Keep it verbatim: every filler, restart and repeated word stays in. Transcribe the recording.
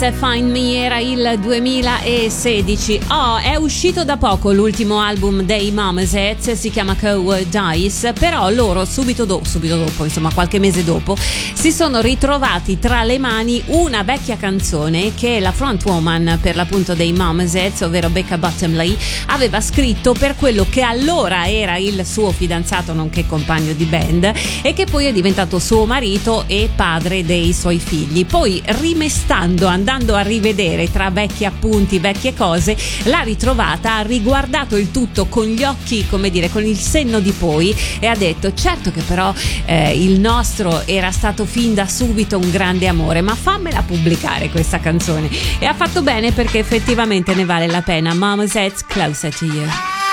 Dance Find Me, era il duemilasedici. Oh, è uscito da poco l'ultimo album dei Mumsets, si chiama Cowardice, però loro subito dopo, subito dopo, insomma qualche mese dopo, si sono ritrovati tra le mani una vecchia canzone che la frontwoman per l'appunto dei Mumsets, ovvero Becca Bottomley, aveva scritto per quello che allora era il suo fidanzato nonché compagno di band e che poi è diventato suo marito e padre dei suoi figli. Poi rimestando, andando a rivedere tra vecchi appunti, vecchie cose, l'ha ritrovata, ha riguardato il tutto con gli occhi, come dire, con il senno di poi e ha detto: certo che però eh, il nostro era stato fin da subito un grande amore, ma fammela pubblicare questa canzone. E ha fatto bene, perché effettivamente ne vale la pena. Mumsets, Closer to You.